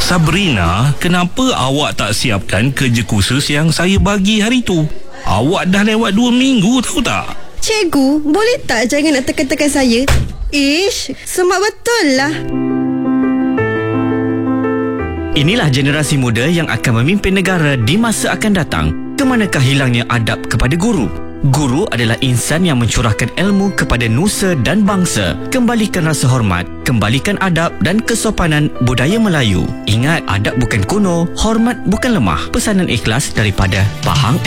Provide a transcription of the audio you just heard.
Sabrina, kenapa awak tak siapkan kerja khusus yang saya bagi hari tu? Awak dah lewat 2 minggu tahu tak? Cikgu, boleh tak jangan nak tekan-tekan saya? Ish, semak betul lah. Inilah generasi muda yang akan memimpin negara di masa akan datang. Kemanakah hilangnya adab kepada guru? Guru adalah insan yang mencurahkan ilmu kepada nusa dan bangsa. Kembalikan rasa hormat, kembalikan adab dan kesopanan budaya Melayu. Ingat, adab bukan kuno, hormat bukan lemah. Pesanan ikhlas daripada Pahang